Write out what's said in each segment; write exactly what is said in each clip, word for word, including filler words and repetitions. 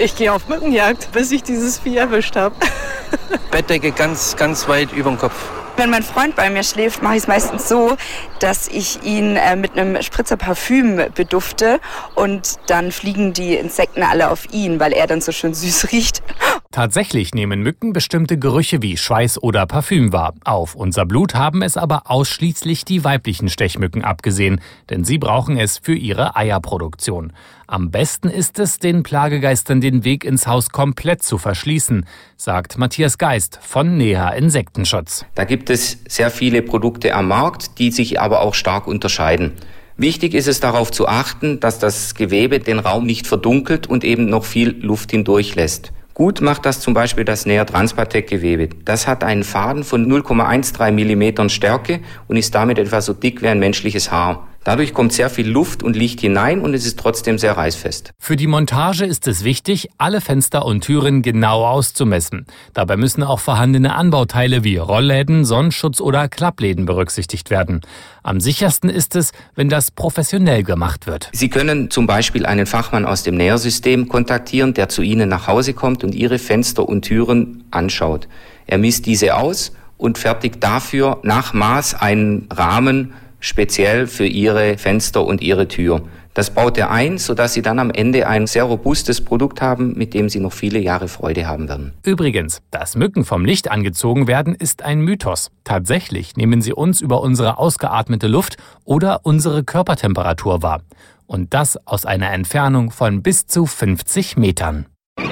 Ich gehe auf Mückenjagd, bis ich dieses Vieh erwischt habe. Bettdecke ganz, ganz weit über dem Kopf. Wenn mein Freund bei mir schläft, mache ich es meistens so, dass ich ihn äh, mit einem Spritzer Parfüm bedufte und dann fliegen die Insekten alle auf ihn, weil er dann so schön süß riecht. Tatsächlich nehmen Mücken bestimmte Gerüche wie Schweiß oder Parfüm wahr. Auf unser Blut haben es aber ausschließlich die weiblichen Stechmücken abgesehen, denn sie brauchen es für ihre Eierproduktion. Am besten ist es, den Plagegeistern den Weg ins Haus komplett zu verschließen, sagt Matthias Geist von Neha Insektenschutz. Da gibt es sehr viele Produkte am Markt, die sich aber auch stark unterscheiden. Wichtig ist es, darauf zu achten, dass das Gewebe den Raum nicht verdunkelt und eben noch viel Luft hindurchlässt. Gut macht das zum Beispiel das Nea Transpatek-Gewebe. Das hat einen Faden von null Komma dreizehn Millimetern Stärke und ist damit etwa so dick wie ein menschliches Haar. Dadurch kommt sehr viel Luft und Licht hinein und es ist trotzdem sehr reißfest. Für die Montage ist es wichtig, alle Fenster und Türen genau auszumessen. Dabei müssen auch vorhandene Anbauteile wie Rollläden, Sonnenschutz oder Klappläden berücksichtigt werden. Am sichersten ist es, wenn das professionell gemacht wird. Sie können zum Beispiel einen Fachmann aus dem Nähersystem kontaktieren, der zu Ihnen nach Hause kommt und Ihre Fenster und Türen anschaut. Er misst diese aus und fertigt dafür nach Maß einen Rahmen speziell für Ihre Fenster und Ihre Tür. Das baut er ein, sodass Sie dann am Ende ein sehr robustes Produkt haben, mit dem Sie noch viele Jahre Freude haben werden. Übrigens, dass Mücken vom Licht angezogen werden, ist ein Mythos. Tatsächlich nehmen sie uns über unsere ausgeatmete Luft oder unsere Körpertemperatur wahr. Und das aus einer Entfernung von bis zu fünfzig Metern.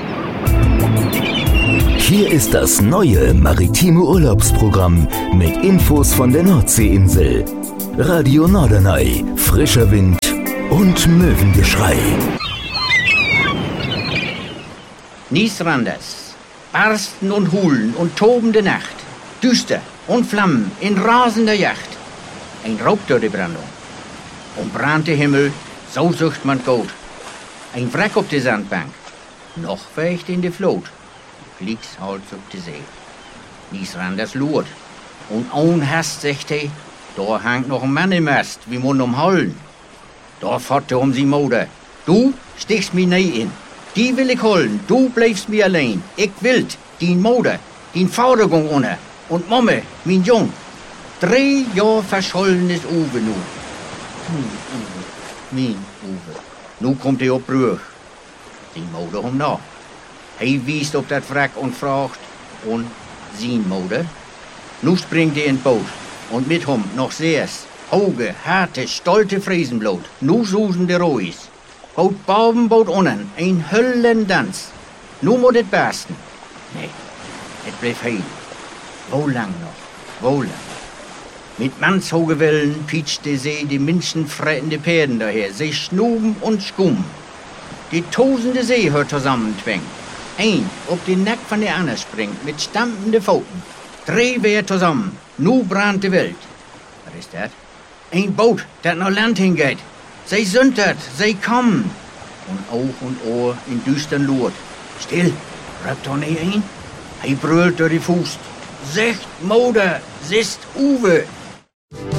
Hier ist das neue maritime Urlaubsprogramm mit Infos von der Nordseeinsel. Radio Norderney, frischer Wind und Möwengeschrei. Niesranders, Barsten und Hulen und tobende Nacht, düster und Flammen in rasender Yacht. Ein Raubtördebrandung. Und brannte Himmel, so sucht man Gold. Ein Wrack auf der Sandbank, noch weicht in der Flut. Fliegst halt auf die See. Niesranders lurt. Und ohn Hast sagt er, da hangt noch ein Mann im Mast, wie Mund um Hollen. Da fährt er um sie Mode. Du stichst mi nie in. Die will ich holen, du bleibst mir allein. Ich will din Mode, din Forderung ohne. Und Momme, mein Jung. Drei Jahr verschollenes Uwe nu. Hm, Uwe, mein Uwe. Nu kommt er auf Brüch. Die Mode um nach. Hij wiest op dat wrak und fragt, und sin Mode? Nu springt er in Boot, und mit hom noch seers. Hoge, harte, stolte Friesenblut, nu susen de Rois. Haut Baubenboot unnen, ein Höllendans. Nu moet het bersten. Nee, het bleef heil. Wo lang noch, wo lang? Mit mannshoge Wellen pietscht de See die menschenfrettende Pferden daher. Sie schnuben und skummen. Die tosende See hört zusammentwängen. Ein op den Nack von der Anne springt mit stampende Pfoten. Drei wer zusammen, nu brannt die Welt. Was ist das? Ein Boot, das nach Land hingeht. Sie sündert, sie kommen. Und Auge und Ohr in düstern Lurt. Still, röpt doch nicht ein. Hij brüllt durch die Fuß. Secht Mode, sist Uwe.